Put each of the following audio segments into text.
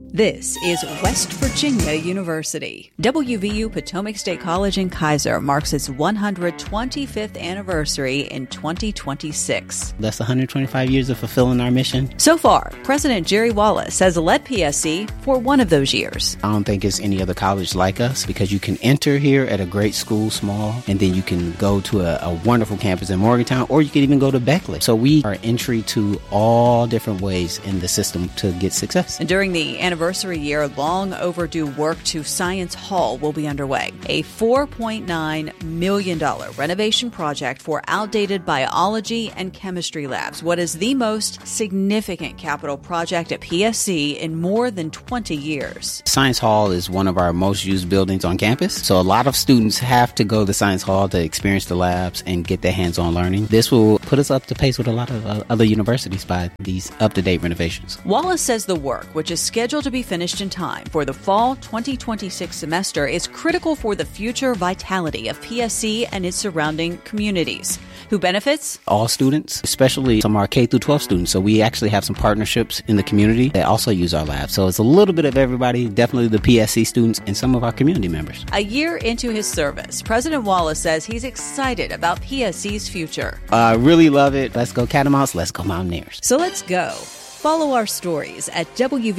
This is West Virginia University. WVU Potomac State College in Kaiser marks its 125th anniversary in 2026. That's 125 years of fulfilling our mission. So far, President Jerry Wallace has led PSC for one of those years. I don't think it's any other college like us because you can enter here at a great school, small, and then you can go to a wonderful campus in Morgantown, or you can even go to Beckley. So we are entry to all different ways in the system to get success. And during the anniversary year, long overdue work to Science Hall will be underway. A $4.9 million renovation project for outdated biology and chemistry labs. What is the most significant capital project at PSC in more than 20 years? Science Hall is one of our most used buildings on campus. So a lot of students have to go to Science Hall to experience the labs and get their hands-on learning. This will put us up to pace with a lot of other universities by these up-to-date renovations. Wallace says the work, which is scheduled to be finished in time for the fall 2026 semester, is critical for the future vitality of PSC and its surrounding communities. Who benefits? All students, especially some of our K through 12 students. So we actually have some partnerships in the community that also use our lab. So it's a little bit of everybody, definitely the PSC students and some of our community members. A year into his service, President Wallace says he's excited about PSC's future. I really love it. Let's go Catamounts. Let's go Mountaineers. So let's go. Follow our stories at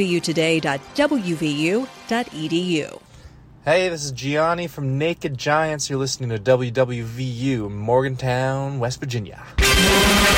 wvutoday.wvu.edu. Hey, this is Gianni from Naked Giants. You're listening to WWVU, Morgantown, West Virginia.